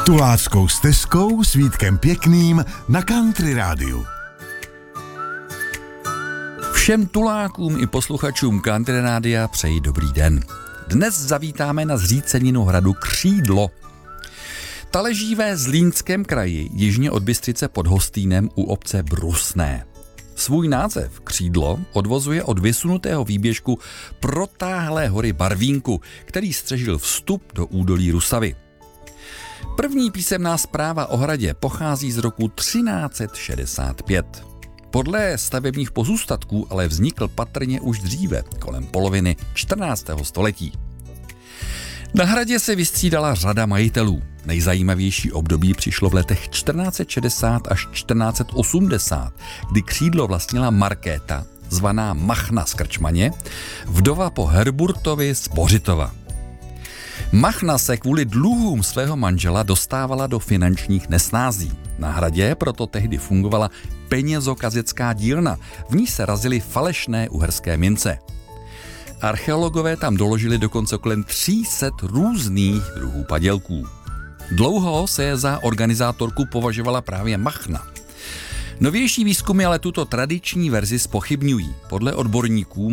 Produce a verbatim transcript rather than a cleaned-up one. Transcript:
Tuláckou stezkou s Vítkem Pěkným na Country Rádiu. Všem tulákům i posluchačům Country Rádia přeji dobrý den. Dnes zavítáme na zříceninu hradu Křídlo. Ta leží ve Zlínském kraji, jižně od Bystřice pod Hostýnem u obce Brusné. Svůj název Křídlo odvozuje od vysunutého výběžku protáhlé hory Barvínku, který střežil vstup do údolí Rusavy. První písemná zpráva o hradě pochází z roku třináct set šedesát pět. Podle stavebních pozůstatků ale vznikl patrně už dříve, kolem poloviny čtrnáctého století. Na hradě se vystřídala řada majitelů. Nejzajímavější období přišlo v letech čtrnáct set šedesát až čtrnáct set osmdesát, kdy Křídlo vlastnila Markéta, zvaná Machna z Krčmaně, vdova po Herburtovi z Bořitova. Machna se kvůli dluhům svého manžela dostávala do finančních nesnází. Na hradě proto tehdy fungovala penězokazecká dílna, v ní se razily falešné uherské mince. Archeologové tam doložili dokonce kolem tři sta různých druhů padělků. Dlouho se za organizátorku považovala právě Machna. Novější výzkumy ale tuto tradiční verzi zpochybňují. Podle odborníků